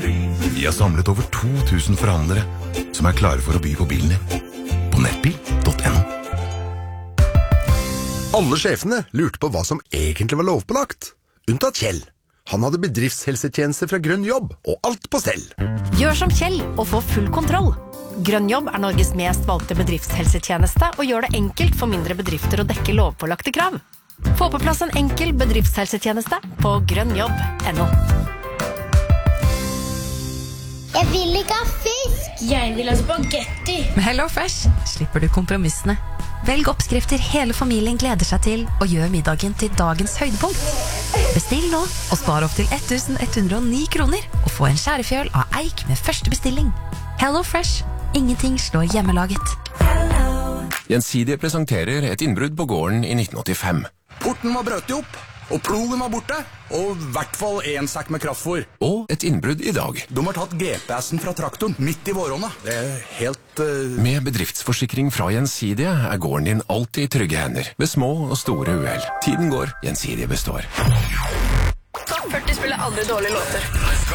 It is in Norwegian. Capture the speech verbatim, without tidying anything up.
Vi har samlet over to tusen forhandlere som er klare for å by på bilen din. På nettbil punktum no. Alle sjefene lurte på hva som egentlig var lovpålagt. Unntatt Kjell. Han hadde bedriftshelsetjenester fra Grønn Jobb, og alt på stell. Gjør som Kjell og få full kontroll. Grønn Jobb er Norges mest valgte bedriftshelsetjeneste og gjør det enkelt for mindre bedrifter å dekke lovpålagte krav. Få på plass en enkel bedriftshelsetjeneste på grønnjobb punktum no. Jeg vil ikke ha fisk! Jeg vil ha spagetti! Med HelloFresh slipper du kompromissene. Velg oppskrifter hele familien gleder seg til, og gjør middagen til dagens høydepunkt. Bestill nå, og spar opp til ett tusen ett hundre og ni kroner, og få en skjærefjøl av eik med første bestilling. HelloFresh. Ingenting slår hjemmelaget. Gjensidige presenterer et innbrudd på gården i nitten åttifem. Porten var brøt opp, og plogen var borte, og i hvert fall en sekk med kraftfôr. Og et innbrudd i dag. De har tatt G P S-en fra traktoren midt i våronna. Det er helt... Uh... Med bedriftsforsikring fra Gjensidige er gården din alltid i trygge hender, ved små og store uhell. Tiden går, Gjensidige består. Topp førti spiller aldri dårlige låter.